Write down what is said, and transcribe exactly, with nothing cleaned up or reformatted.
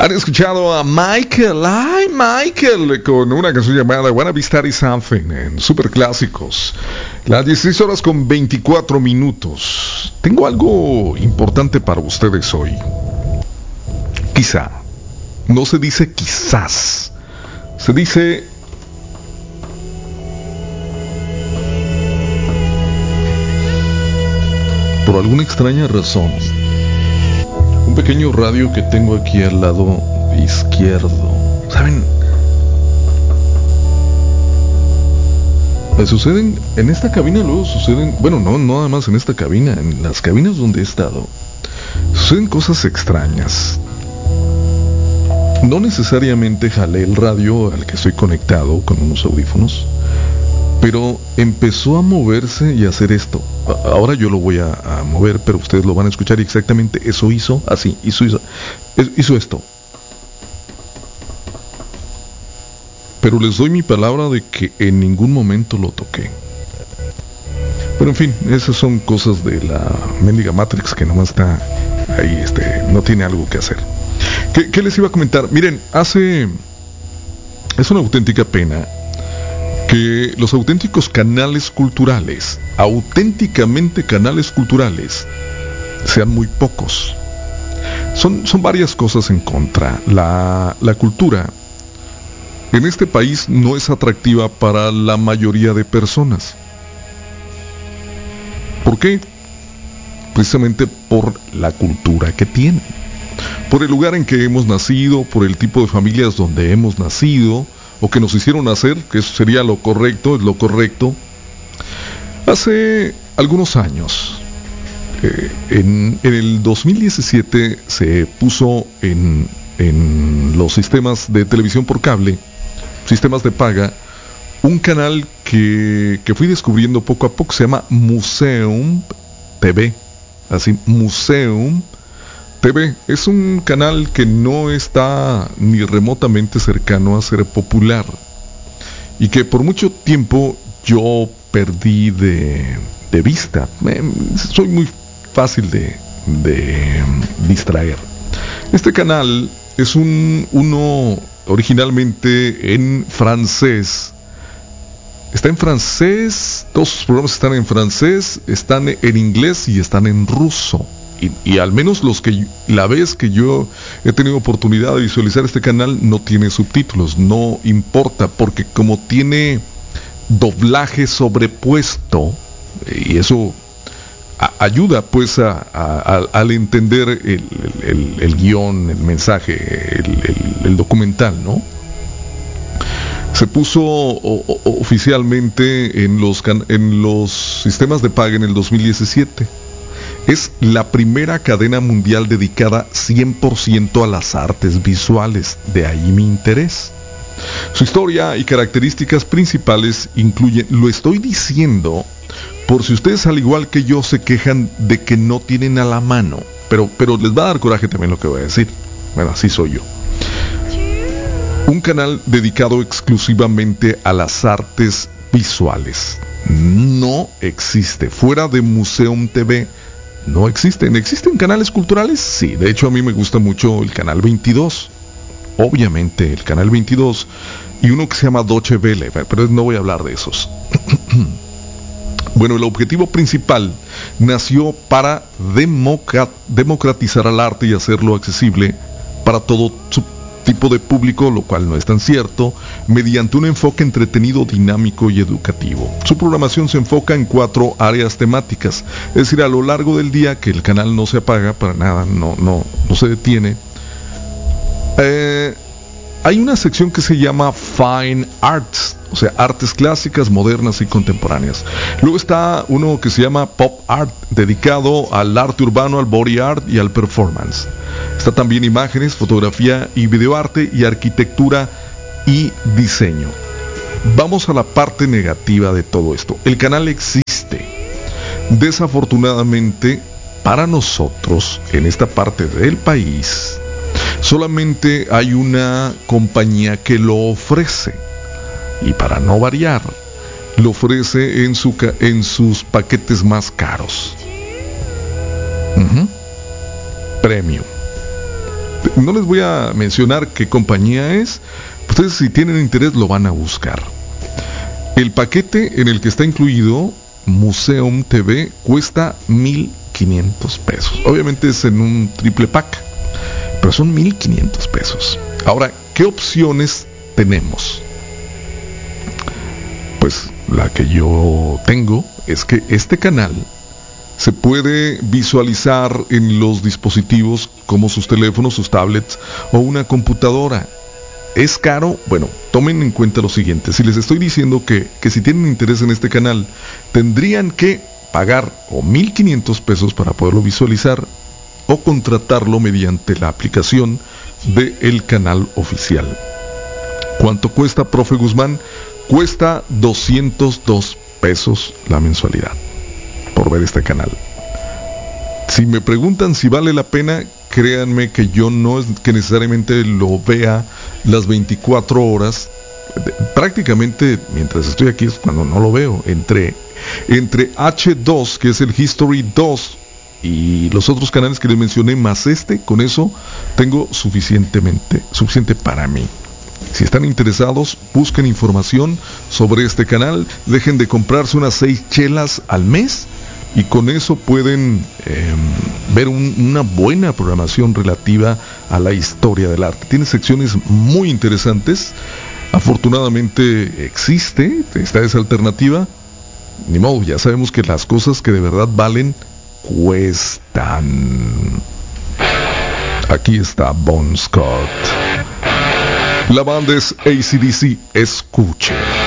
Han escuchado a Michael, ay Michael, con una canción llamada Wanna Be Starting Something en Super Clásicos. Las dieciséis horas con veinticuatro minutos. Tengo algo importante para ustedes hoy. Quizá. No se dice quizás. Se dice... por alguna extraña razón, un pequeño radio que tengo aquí al lado izquierdo, ¿saben? Me suceden, en esta cabina luego suceden, bueno, no, no nada más en esta cabina, en las cabinas donde he estado, suceden cosas extrañas. No necesariamente jalé el radio al que estoy conectado con unos audífonos, pero empezó a moverse y a hacer esto. Ahora yo lo voy a, a mover, pero ustedes lo van a escuchar, y exactamente eso hizo, así, hizo, hizo, hizo esto. Pero les doy mi palabra de que en ningún momento lo toqué. Pero en fin, esas son cosas de la mendiga Matrix que nomás está ahí, este, no tiene algo que hacer. ¿Qué, qué les iba a comentar? Miren, hace... es una auténtica pena que los auténticos canales culturales, auténticamente canales culturales, sean muy pocos. Son, son varias cosas en contra. La, la cultura en este país no es atractiva para la mayoría de personas. ¿Por qué? Precisamente por la cultura que tienen, por el lugar en que hemos nacido, por el tipo de familias donde hemos nacido, o que nos hicieron nacer, que eso sería lo correcto, es lo correcto. Hace algunos años, eh, en, en el dos mil diecisiete, se puso en, en los sistemas de televisión por cable, sistemas de paga, un canal que, que fui descubriendo poco a poco, se llama Museum T V, así, Museum T V. Es un canal que no está ni remotamente cercano a ser popular y que por mucho tiempo yo perdí de, de vista. Eh, soy muy fácil de, de distraer. Este canal es un uno originalmente en francés. Está en francés, todos sus programas están en francés, están en inglés y están en ruso. Y, y al menos los que la vez que yo he tenido oportunidad de visualizar este canal no tiene subtítulos, no importa, porque como tiene doblaje sobrepuesto, y eso a, ayuda pues a, a, a, al entender el, el, el, el guión, el mensaje, el, el, el documental, ¿no? Se puso o, o, oficialmente en los, can, en los sistemas de paga en el dos mil diecisiete. Es la primera cadena mundial dedicada cien por ciento a las artes visuales, de ahí mi interés. Su historia y características principales incluyen, lo estoy diciendo por si ustedes al igual que yo se quejan de que no tienen a la mano, pero, pero les va a dar coraje también lo que voy a decir. Bueno, así soy yo. Un canal dedicado exclusivamente a las artes visuales. No existe. Fuera de Museum T V, no existen. ¿Existen canales culturales? Sí, de hecho a mí me gusta mucho el canal veintidós. Obviamente el canal veintidós y uno que se llama Deutsche Welle, pero no voy a hablar de esos. Bueno, el objetivo principal nació para democratizar al arte y hacerlo accesible para todo su tipo de público, lo cual no es tan cierto, mediante un enfoque entretenido, dinámico y educativo. Su programación se enfoca en cuatro áreas temáticas, es decir, a lo largo del día, que el canal no se apaga para nada, no, no, no se detiene. Eh, hay una sección que se llama Fine Arts, o sea, artes clásicas, modernas y contemporáneas. Luego está uno que se llama Pop Art, dedicado al arte urbano, al body art y al performance. Está también imágenes, fotografía y videoarte, y arquitectura y diseño. Vamos a la parte negativa de todo esto. El canal existe. Desafortunadamente, para nosotros, en esta parte del país, solamente hay una compañía que lo ofrece. Y para no variar, lo ofrece en, su, en sus paquetes más caros. Uh-huh. Premium. No les voy a mencionar qué compañía es. Ustedes, si tienen interés, lo van a buscar. El paquete en el que está incluido Museum T V cuesta mil quinientos pesos. Obviamente es en un triple pack, pero son mil quinientos pesos. Ahora, ¿qué opciones tenemos? Pues la que yo tengo es que este canal se puede visualizar en los dispositivos como sus teléfonos, sus tablets o una computadora. ¿Es caro? Bueno, tomen en cuenta lo siguiente. Si les estoy diciendo que, que si tienen interés en este canal, tendrían que pagar o mil quinientos pesos para poderlo visualizar o contratarlo mediante la aplicación del canal oficial. ¿Cuánto cuesta, profe Guzmán? Cuesta doscientos dos pesos la mensualidad por ver este canal. Si me preguntan si vale la pena, créanme que yo no es que necesariamente lo vea las veinticuatro horas. Prácticamente mientras estoy aquí es cuando no lo veo. Entre, entre hache dos, que es el History dos, y los otros canales que les mencioné, más este, con eso tengo suficientemente, suficiente para mí. Si están interesados, busquen información sobre este canal. Dejen de comprarse unas seis chelas al mes y con eso pueden eh, ver un, una buena programación relativa a la historia del arte. Tiene secciones muy interesantes. Afortunadamente existe, está esa alternativa. Ni modo, ya sabemos que las cosas que de verdad valen cuestan. Aquí está Bon Scott. La banda es A C D C. Escuche.